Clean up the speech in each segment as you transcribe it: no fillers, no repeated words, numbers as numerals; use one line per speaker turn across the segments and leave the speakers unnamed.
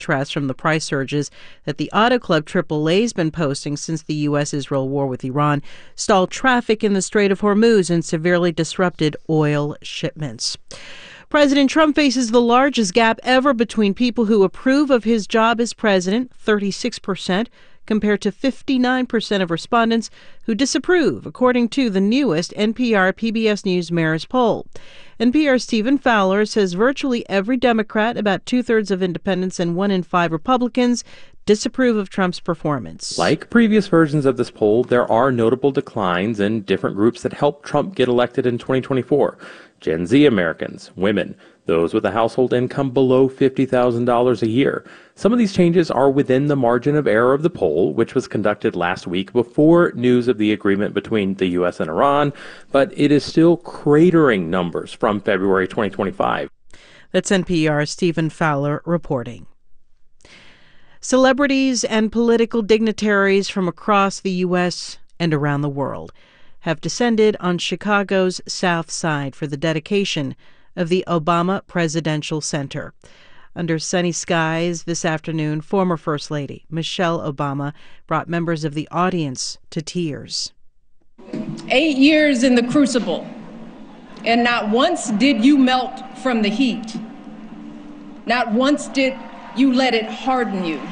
contrast from the price surges that the Auto Club AAA's been posting since the U.S.-Israel war with Iran stalled traffic in the Strait of Hormuz and severely disrupted oil shipments. President Trump faces the largest gap ever between people who approve of his job as president, 36%, compared to 59% of respondents who disapprove, according to the newest NPR PBS News Marist poll. NPR's Stephen Fowler says virtually every Democrat, about two-thirds of independents, and 1 in 5 Republicans disapprove of Trump's performance.
Like previous versions of this poll, there are notable declines in different groups that helped Trump get elected in 2024. Gen Z Americans, women, those with a household income below $50,000 a year. Some of these changes are within the margin of error of the poll, which was conducted last week before news of the agreement between the U.S. and Iran, but it is still cratering numbers from February 2025.
That's NPR's Stephen Fowler reporting. Celebrities and political dignitaries from across the U.S. and around the world have descended on Chicago's South Side for the dedication of the Obama Presidential Center. Under sunny skies this afternoon, former First Lady Michelle Obama brought members of the audience to tears.
8 years in the crucible, and not once did you melt from the heat. Not once did you let it harden you.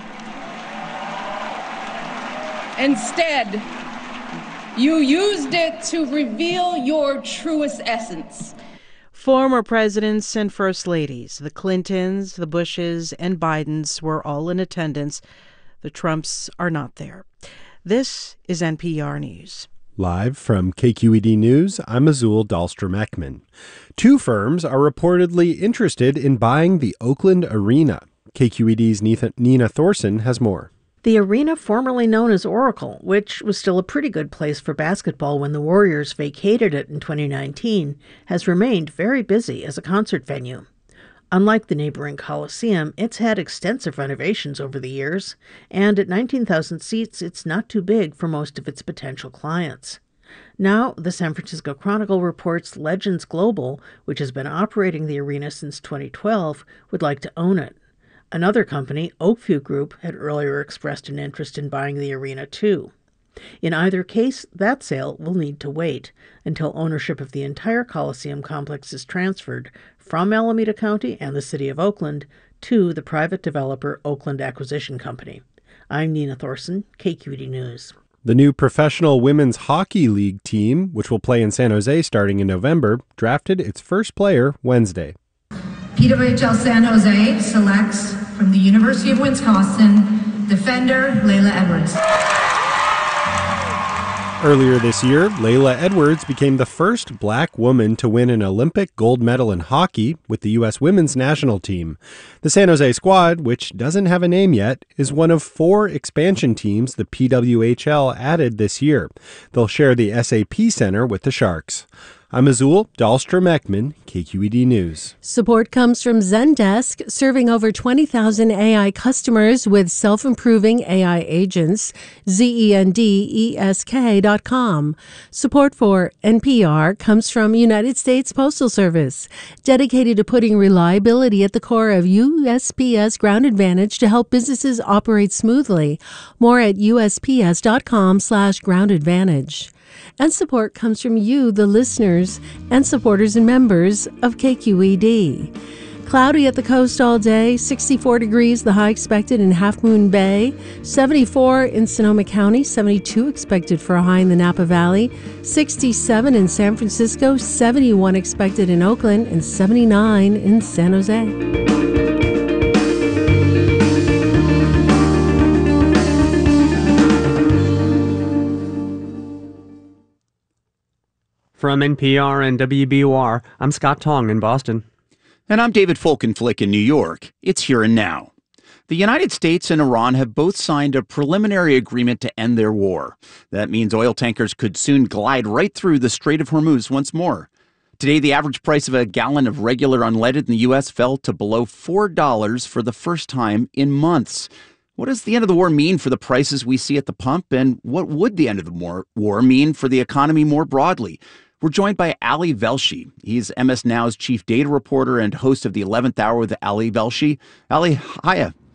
Instead, you used it to reveal your truest essence.
Former presidents and first ladies, the Clintons, the Bushes, and Bidens were all in attendance. The Trumps are not there. This is NPR News.
Live from KQED News, I'm Azul Dahlstrom-Ekman. Two firms are reportedly interested in buying the Oakland Arena. KQED's Nina Thorson has more.
The arena, formerly known as Oracle, which was still a pretty good place for basketball when the Warriors vacated it in 2019, has remained very busy as a concert venue. Unlike the neighboring Coliseum, it's had extensive renovations over the years, and at 19,000 seats, it's not too big for most of its potential clients. Now, the San Francisco Chronicle reports Legends Global, which has been operating the arena since 2012, would like to own it. Another company, Oakview Group, had earlier expressed an interest in buying the arena, too. In either case, that sale will need to wait until ownership of the entire Coliseum complex is transferred from Alameda County and the city of Oakland to the private developer Oakland Acquisition Company. I'm Nina Thorson, KQED News.
The new Professional Women's Hockey League team, which will play in San Jose starting in November, drafted its first player Wednesday.
PWHL San Jose selects from the University of Wisconsin defender Layla Edwards.
Earlier this year, Layla Edwards became the first black woman to win an Olympic gold medal in hockey with the U.S. women's national team. The San Jose squad, which doesn't have a name yet, is one of 4 expansion teams the PWHL added this year. They'll share the SAP Center with the Sharks. I'm Azul Dahlstrom-Ekman, KQED News.
Support comes from Zendesk, serving over 20,000 AI customers with self-improving AI agents. Zendesk.com. Support for NPR comes from United States Postal Service, dedicated to putting reliability at the core of USPS Ground Advantage to help businesses operate smoothly. More at USPS.com/Ground Advantage. And support comes from you, the listeners, and supporters and members of KQED. Cloudy at the coast all day, 64 degrees, the high expected in Half Moon Bay, 74 in Sonoma County, 72 expected for a high in the Napa Valley, 67 in San Francisco, 71 expected in Oakland, and 79 in San Jose.
From NPR and WBUR, I'm Scott Tong in Boston.
And I'm David Folkenflik in New York. It's Here and Now. The United States and Iran have both signed a preliminary agreement to end their war. That means oil tankers could soon glide right through the Strait of Hormuz once more. Today, the average price of a gallon of regular unleaded in the U.S. fell to below $4 for the first time in months. What does the end of the war mean for the prices we see at the pump? And what would the end of the war mean for the economy more broadly? We're joined by Ali Velshi. He's MS Now's chief data reporter and host of the 11th Hour with Ali Velshi. Ali, hiya.